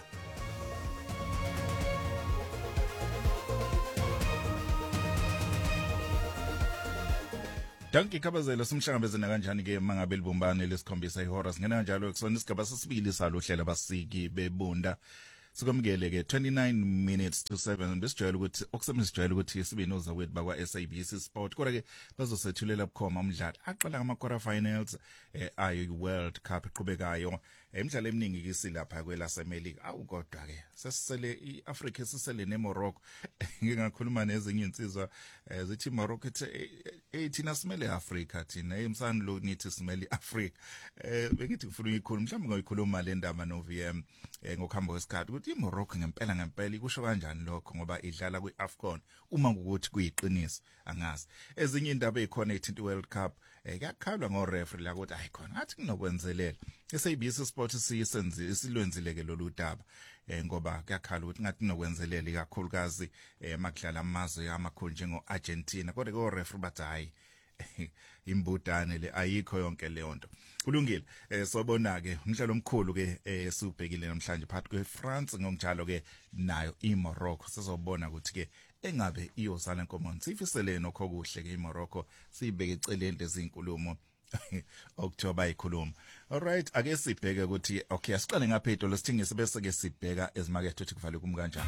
Danki Kabazela simhlangabezana kanjani ke mangabe libumbane lesikhombisa ihora singena kanjalo kusona isigaba sesibili salo hlelo basiki bebunda. Sikomkele ke 29 minutes to 7 besijwayele ukuthi okusemsijwayele ukuthi sibe noza wethu bakwa SABC Sport kodwa ke bazosethulela bukhoma umdlalo aqala ama quarter finals ayi World Cup iqhubekayo imidlalo eminingi kisilapha kwelasemelika awukodwa ke sesisele iAfrica sisele neMorocco ngingakhuluma nezinye insizwa zithi Morocco thina simele Africa thina emsana lo nithi simele Africa bengithi ngifuna ukuyikhuluma mhlawumbe ngoyikhuluma le ndaba no VM ngokuhamba kwesikhathi ukuthi iMorocco ngempela ikusho kanjani lokho ngoba idlala kwiAfcon uma ukuthi kuyiqiniso angazi ezinye indaba ezikhona ethinta iWorld Cup kuyakhalwa ngoreferee la ukuthi ayikhona ngathi kunokwenzelela SABC Sport isilwenzile ke lolu daba ngoba kuyakhala ukuthi ngathi kunokwenzelela ikakhulukazi makudlala amazwe amakhulu njengo Argentina kodwa ke oreferee bathi hayi imbudane le ayikho yonke leyo nto kulungile sobona ke umdlalo omkhulu ke esubhekile namhlanje phakathi kweFrance ngokunjalo ke nayo iMorocco sizobona ukuthi ke engabe iyosala inkomo sifisele nokho kuhle ke iMorocco sibeke eceleni lezinkulumo October ikhuluma. Alright ake sibheke ukuthi okay asiqale ngaphezulu lesithingise bese ke sibheka ezimakethe ukuthi kuvale kum kanjani.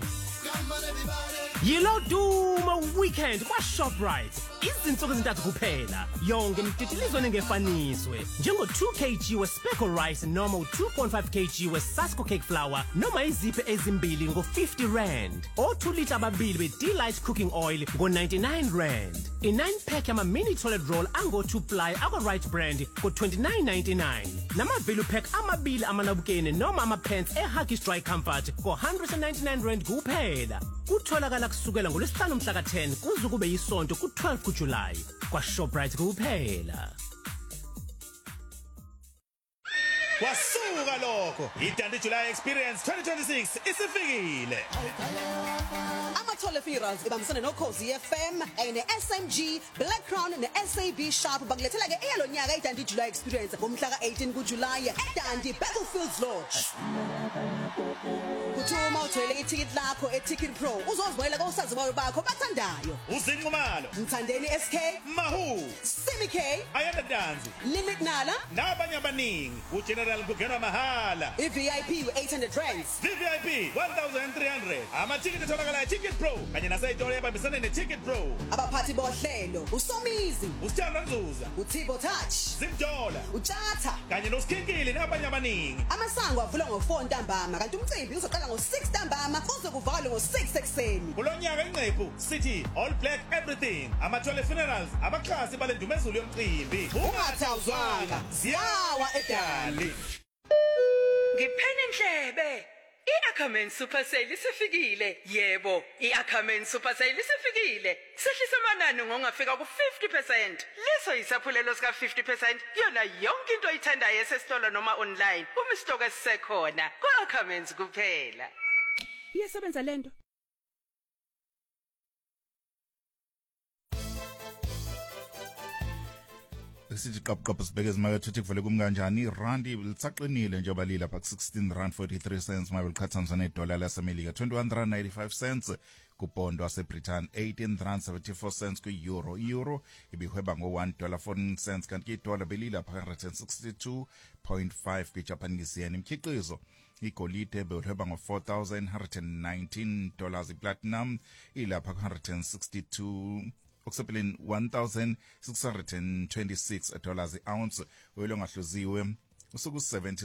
Yilo Duma weekend kwa Shoprite. Izinsuku ezintathu kuphela. Yonke imtitilizo nengefaniswe. Njengo 2 kg we speckle rice noma 2.5 kg we Sasco cake flour noma iziphe ezimbili ngo 50 rand. O 2 liter ababili be Delight cooking oil ngo 99 rand. I 9 pack ama mini toilet roll ango 2 ply akwa Right brand ngo 29.99. Nama value pack amabili amanabukene noma ama pants Huggies Dry Comfort ngo 199 rand kuphela. Kutholakala kusukela ngolwesihlanu mhla ka10 kuze kube yisonto ku12 kuJuly kwa Shoprite kuphela. Kwasuka lokho iDandi July Experience 2026 isifikile. Amathole Ferals ibambisana noKhosi FM ene SMG Black Crown ne SAB Sharp bakulethela ke eyalonyaka iDandi July Experience ngomhla ka18 kuJuly eDandi Battlefields Lodge. Kuthuma uthole iticket lakho eTicket Pro uzozibuyela kosaziwayo bakho bathandayo. Uzinqumalo Mthandeni SK Mahu Simi K Ayanda Danzi Limit Nala nabanye abaningi uGeneral kugenwa mahala. iVIP u800 rands VVIP 1300 amathikiti atholakala eTicket Pro kanye naseyitolo ebambisene neTicket Pro. Abaphathi bohlelo uSomizi uSithando Nzuza uTibo Touch Zimjola uChatha kanye noSkhinkili nabanye abaningi. Amasango avula ngo4 ntambama kanti umcimbi uzoqala ngo6 ntambama kuze kuvalwe ngo6 ekseni. Kulonyaka inqephu sithi all black everything amathole funerals abaxhasi balendumezulu yomcimbi. Ungathawuzwanga ziyawa eDali. Ngiphene Ndlebe iAckerman Super Sale isifikile. Yebo, iAckerman Super Sale isifikile. Sehlisa amanani ngongafika ku50%. Leso yisaphulelo sika 50% yona yonke into oyithandayo esesitolo noma online. Uma stock esisekhona, kuAckerman kuphela. Iyasebenza lento. Sithi qapqapha sibheke ezimakethe ukuthi kuvele kumkanjani irandi lisaqinile njengoba lila pha 16 rand 43 cents mabe liqhathaniswa nedola lasemelika 21 rand 95 cents kupondo waseBritain 18.74 ku-euro. I-euro ibihweba ngo$1.14 kanti idola belilapha 162.5 kwi-Japanese yen. Imkhiqizo igolide belihweba ngo$4,119, iplatinum ilapha 162 okusepheleni $1,626 i-ounce. Oil ongahluziwe usuku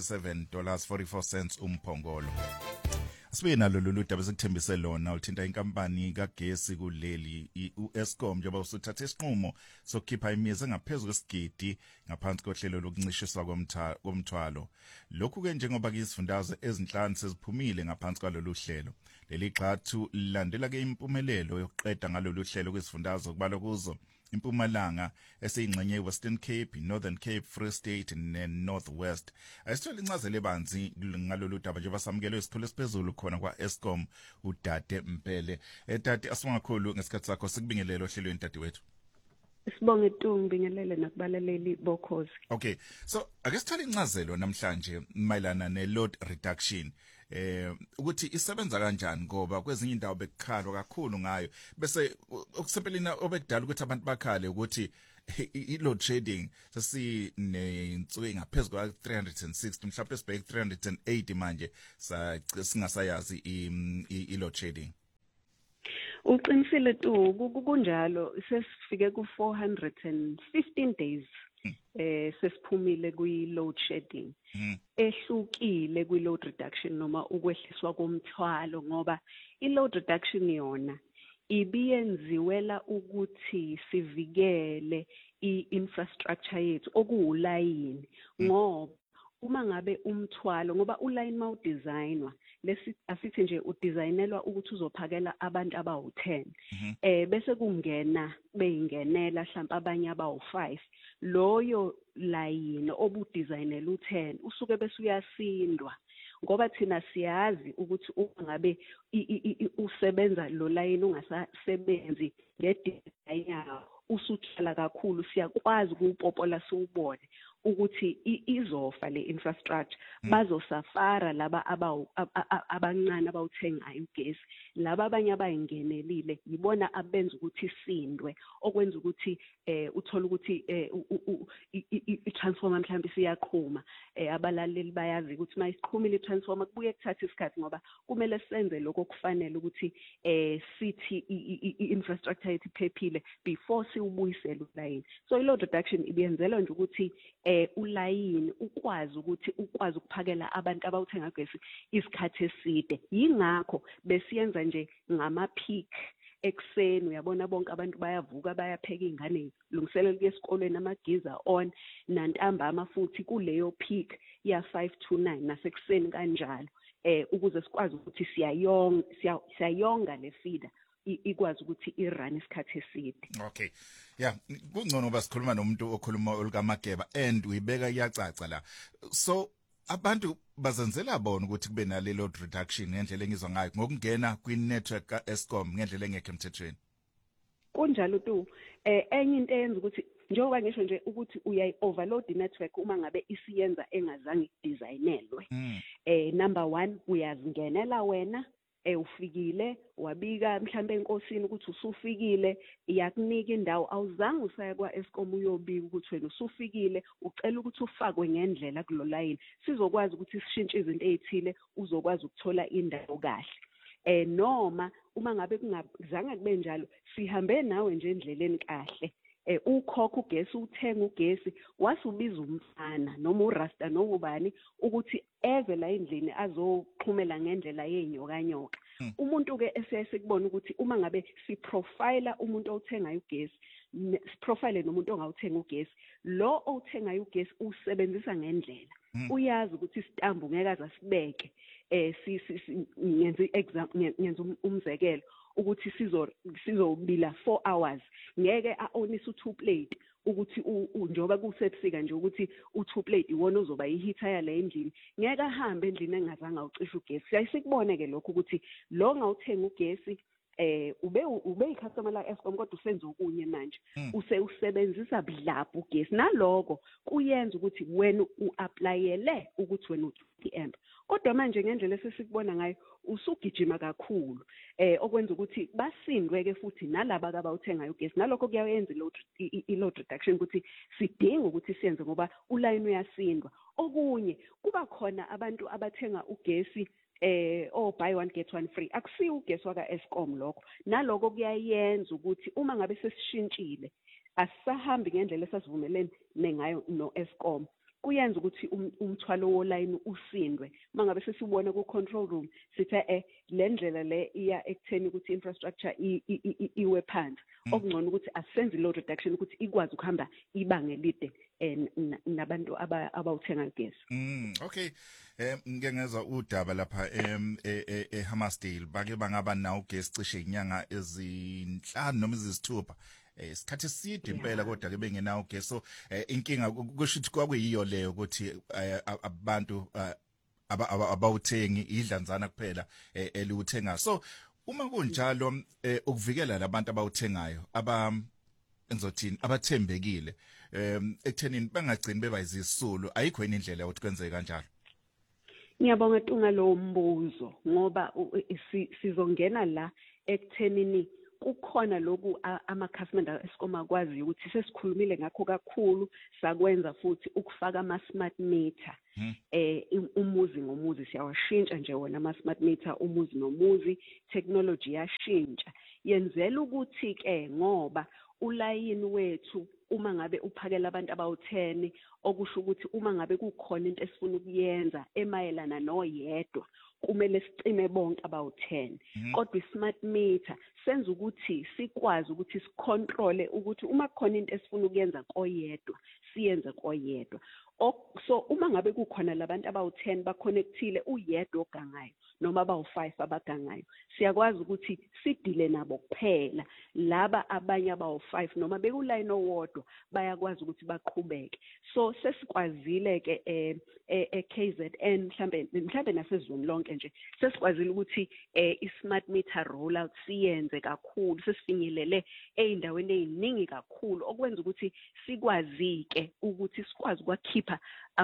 $77.44 umphongolo. Asibe nalo lolu daba sekuthembise lona ulithinta inkampani kagesi kuleli u-Eskom njengoba usuthathe isinqumo sokukhipha imizi engaphezulu kwesigidi ngaphansi kohlelo lokuncishiswa komthwalo. Lokhu ke njengoba izifundazwe ezinhlanu seziphumile ngaphansi kwalolu hlelo. Leli xathu lilandela ke impumelelo yokuqeda ngalolu hlelo kwizifundazwe kubalwa kuzo Impumalanga eseyingxenye Western Cape, Northern Cape, Free State ne-North West. Ayisithole incazelo ebanzi ngalolu daba njengoba samukelwe isikhulu esiphezulu khona kwa-Eskom uDade Mpele. Dade, asibonga kakhulu ngesikhathi sakho, sikubingelele ohlelweni dade wethu. Sibonge Bingelele nakubalaleli bokhozi. Okay, so ake sithole incazelo namhlanje mayelana ne-load reduction. Ukuthi isebenza kanjani ngoba kwezinye indawo bekukhalwa kakhulu ngayo bese okusephelina obekudala ukuthi abantu bakhale ukuthi i-load shedding sesinensuku engaphezulu kwa 360 mhlawumbe sibheke 380 manje singasayazi i-load shedding. Uqinisile kunjalo sesifike ku415 days sesiphumile kwi-load shedding ehlukile kwi-load reduction noma ukwehliswa komthwalo ngoba i-load reduction yona ibiyenziwela ukuthi sivikele i-infrastructure yethu okuwulayini ngoba uma ngabe umthwalo ngoba uline mawudesignwa asithi nje udesignelwa ukuthi uzophakela abantu abawu10 bese kungena beyingenela mhlawumbe abanye abawu5 loyo line obudesignela u10 usuke bese uyasindwa ngoba thina siyazi ukuthi uma ngabe usebenza lo line ungasasebenzi ngedesign yawo usuthala kakhulu siyakwazi ukupopola siubone ukuthi izofa le infrastructure bazosafara laba abancane abawuthengayo ugesi laba abanye abayingenelile yibona abenza ukuthi isindwe okwenza ukuthi uthola ukuthi i-transformer mhlawumbe siyaqhuma abalaleli bayazi ukuthi mayisiqhumile i-transformer kubuye kuthatha isikhathi ngoba kumele senze lokho kufanele ukuthi sithi i-infrastructure yethu iphephile before siubuyisele ulayini. So i-load reduction ibiyenzelwa nje ukuthi ulayini ukwazi ukuphakela abantu abawuthenga gesi isikhathi eside. Yingakho besiyenza nje ngama-peak ekseni uyabona bonke abantu bayavuka bayapheka ingane lungiselela esikolweni amagiza on nantambama futhi kuleyo peak ya 5 to 9 nasekuseni kanjalo ukuze sikwazi ukuthi siyayonga le feeder ikwazi ukuthi irun isikhathi eside. Okay. Yeah, kungcono basikhuluma nomuntu okhuluma olukaMageba and uyibeka iyacaca la. So abantu bazenzela bona ukuthi kube nale load reduction ngendlela engizwa ngayo ngokungena kwi-network ka-Eskom ngendlela engekho emthethweni. Kunjalo enye into eyenza ukuthi njengoba ngisho nje ukuthi uyayi-overload i-network uma ngabe isiyenza engazange idesignelwe. Number 1 uyazingenela wena ufikile wabika mhlambe enkosini ukuthi usufikile iyakunika indawo awuzange usaya kwa-Eskom uyobika ukuthi wena usufikile ucela ukuthi ufakwe ngendlela kulo line sizokwazi ukuthi sishintshe izinto ezithile uzokwazi ukuthola indawo kahle noma uma ngabe kungazange kube njalo sihambe nawe nje endleleni kahle ukhokha ugesi uthenga ugesi wasubiza umfana noma urasta noma ubani ukuthi eve la endlini azoxhumela ngendlela yenyokanyoka. Umuntu ke esesekubona ukuthi uma ngabe siprofile umuntu othengayo ugesi siprofile nomuntu ongawuthenga ugesi lo othengayo ugesi usebenzisa ngendlela uyazi ukuthi isitambu ngeke azasibeke ngenza umzekelo ukuthi sizobila 4 hours ngeke aonise u2 plate ukuthi njoba kusebusika nje ukuthi u2 plate iwona uzoba ihitha yale endlini ngeke ahambe endlini engazange ucisha ugesi. Siyayisikubone ke lokho ukuthi lo ngawuthenga ugesi ube icustomer la Eskom kodwa usenza okunye manje usebenzisa budlaphu ugesi naloko kuyenza ukuthi wena uapplyele ukuthi wena u20 amp kodwa kodwa manje ngendlela esesikubona ngayo usugijima kakhulu okwenza ukuthi basindweke futhi nalabo abawuthengayo ugesi nalokho kuyayenza i-load reduction ukuthi sidinga ukuthi siyenze ngoba ulayini uyasindwa okunye kuba khona abantu abathenga ugesi buy one get one free akusiyo ugesi waka Eskom lokho naloko kuyayenza ukuthi uma ngabe sesishintshile asisahambi ngendlela esasivumelene ngayo no Eskom kuyenza ukuthi umthwalo wolayini usindwe mangabe sesibona ku control room sithe le ndlela le iya ekutheni ukuthi infrastructure iwe phansi okungcono ukuthi asenze load reduction ukuthi ikwazi ukuhamba ibanga elide nabantu abawuthenga ugesi. Okay, ngeke ngezwa udaba lapha eHammersdale bake bangaba nawo ugesi cishe inyanga ezinhlanu noma ezisithupha. Isikhathi eside impela kodwa ke bengenawo ugesi so inkinga kusho ukuthi kwakuyiyo leyo ukuthi abantu abawuthengi idlanzana kuphela eliwuthenga so uma kunjalo ukuvikela labantu abawuthengayo enzothini abathembekile ekuthenini bangagcini beba izisulu ayikho yini indlela ukuthi kwenzeke kanjalo. Ngiyabonga tunga lo mbuzo ngoba sizongena la ekuthenini kukhona lokhu amakhasimende Eskom akwazi ukuthi sesikhulumile ngakho kakhulu sakwenza futhi ukufaka ama smart meter umuzi ngomuzi siyawashintsha nje wona ama smart meter umuzi nomuzi technology yashintsha yenzela ukuthi ke ngoba ulayini wethu uma ngabe uphakela abantu abawu10 okusho ukuthi uma ngabe kukhona into esifuna ukuyenza emayelana noyedwa kumele sicime bonke abawu10 kodwa ismart meter senza ukuthi sikwazi ukuthi sicontrole ukuthi uma kukhona into esifuna ukuyenza koyedwa siyenze koyedwa so uma ngabe kukhona labantu abawu10 baconnectile uyedwa ogangayo noma abawu5 abagangayo siyakwazi ukuthi sidile nabo kuphela laba abanye abawu5 noma bekulayini owodwa bayakwazi ukuthi baqhubeke so sesikwazile ke KZN mhlambe nasezweni lonke nje sesikwazile ukuthi ismart meter rollout siyenze kakhulu sesifinyelele eindaweni eziningi kakhulu okwenza ukuthi sikwazike ukuthi sikwazi ukwakhipha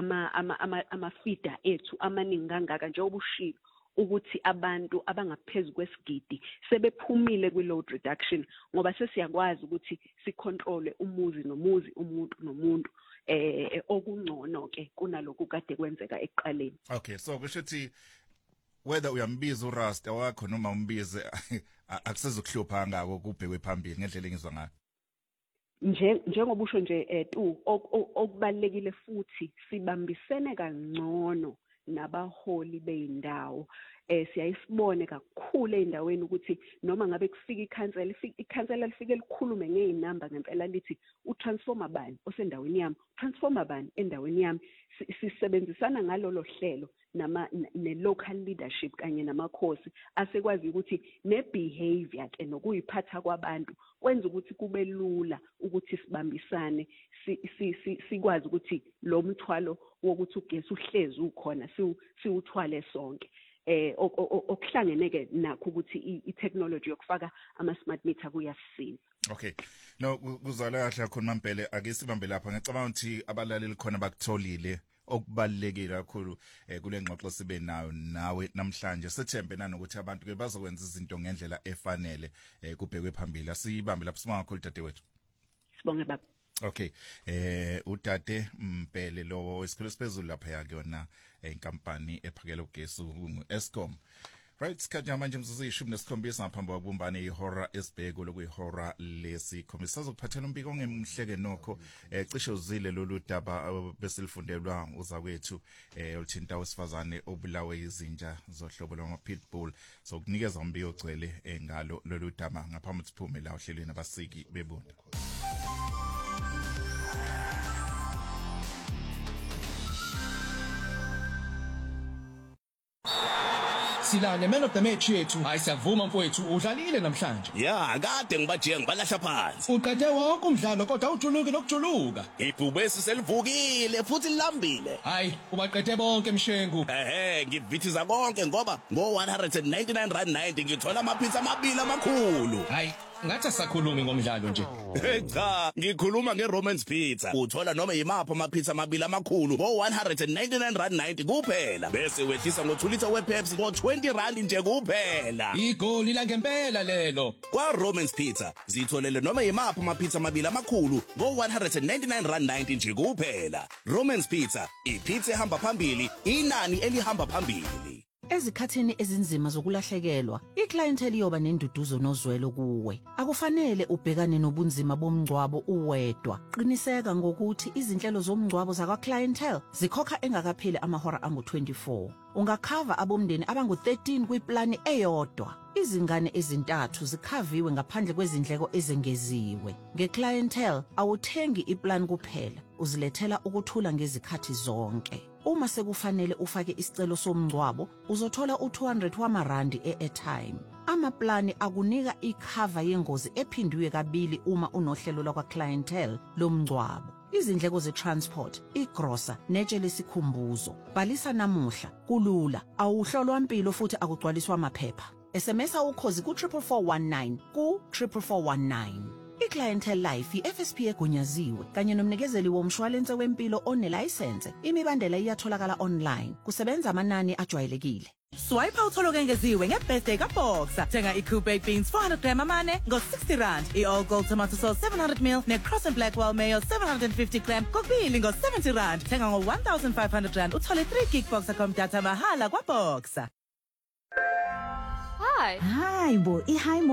ama feeder ethu amaningi kangaka nje obushilo ukuthi abantu abangaphezulu kwesigidi sebephumile kwi-load reduction ngoba sesiyakwazi ukuthi sicontrole umuzi nomuzi umuntu nomuntu okungcono ke kunalokho kade kwenzeka ekuqaleni. Okay, so kusho ukuthi whether uyambiza uRasta wakho noma umbize akusezokuhlupha ngako kubhekwe phambili ngendlela engizwa ngayo. Njengoba usho nje okubalekile futhi sibambisene kangcono nabaholi beindawo siyayisibone kakhulu eindaweni ukuthi noma ngabe kufika ikhansela lifike likhulume ngeinamba ngempela lithi utransformer bani osendaweni yami transformer bani endaweni yami sisebenzisana ngalolo hlelo ne-local leadership kanye namakhosi asekwazi ukuthi ne-behavior ke nokuyiphatha kwabantu kwenza ukuthi kube lula ukuthi sibambisane sikwazi ukuthi lo mthwalo wokuthi ugesi uhlezi ukhona siwuthwale sonke okuhlangene ke nakho ukuthi i-technology yokufaka ama-smart meter kuyasisiza. Okay, no kuzwala kahle khona Mampele ake sibambe lapha ngicabanga ukuthi abalaleli khona bakutholile okubalekile kakhulu kule ngxoxo sibe nayo nawe namhlanje sethembe nanokuthi abantu ke bazokwenza izinto ngendlela efanele kubhekwe phambili asibambe lapho singakho dadewethu. Sibonge baba. Okay, udade Mpele lo isikhulu siphezulu lapha yake yona inkampani ephakela ugesi Eskom. Right, sikhathi manje mzuzishumi nesikhombisa ngaphambi kokubumbana ihora esibheko lokuyihora lesikhombisa sizokuphathela umbiko ngemhleke nokho cishe uzile lolu daba besilifundelwa uzakwethu oluthinta wesifazane obulawe izinja zohlobo lwama pitbull so kunikeza umbiko ogcwele ngalo lolu daba ngaphambi siphume la ohlelweni abasiki bebunda. Silane man of the match yethu ayisavuma mfowethu udlalile namhlanje. Ya kade ngibaje ngibalahla phansi. Uqede wonke umdlalo kodwa ujuluke nokujuluka. Ibhubesi selivukile futhi lilambile. Hayi ubaqede bonke mshengu. Ngivithiza konke ngoba ngo 199 rand 90 ngithola amapizza amabili amakhulu. Hayi ngathi asakhulumi ngomdlalo nje. Cha, ngikhuluma ngeRomans Pizza. Uthola noma yimaphi amapizza amabili amakhulu ngo R199.90 kuphela. Bese wehlisa ngo2 liter wePepsi ngo R20 nje kuphela. Igoli la ngempela lelo. Kwa Romans Pizza, zitholele noma yimaphi amapizza amabili amakhulu ngo R199.90 nje kuphela. Romans Pizza, ipizza ehamba phambili, inani elihamba phambili. Ezikhathini ezinzima zokulahlekelwa, iclientele iyoba nenduduzo nozwelo kuwe. Akufanele ubhekane nobunzima bomngcwabo uwedwa. Qiniseka ngokuthi izinhlelo zomngcwabo zakwa clientele zikhokha engakapheli amahora angu-24. Ungakhava abomndeni abangu-13 kwiplani eyodwa. Izingane ezintathu zikhaviwe ngaphandle kwezindleko ezengeziwe. Ngeclientele awuthengi iplan kuphela, uzilethela ukuthula ngezikhathi zonke. Uma sekufanele ufake isicelo somngcwabo, uzothola u200 wamarandi e-airtime. Amaplani akunika ikhava yengozi ephindiwe kabili uma unohlelo lakwa clientele lomngcwabo. Izindleko ze-transport, igrosa, netshe lesikhumbuzo. Bhalisa namuhla, kulula, awuhlolwa impilo futhi akugcwaliswa amaphepha. SMSa ukhozi ku-44419 ku-44419. iClientele Life i-FSP egunyaziwe kanye nomnikezeli womshwalense wempilo onelayisense. Imibandela iyatholakala online. Kusebenza amanani ajwayelekile. Swipe utholo ngeziwe ngebirthday kaBoxer. Thenga iCoupe baked beans 400 gram amane ngo-R60. I-All Gold tomato sauce 700 ml ne-Cross and Blackwell mayo 750 gram kokubili ngo-R70. Thenga ngo-R1,500 uthole 3 gig Boxer data mahala kwaBoxer. Hi. Hi bo,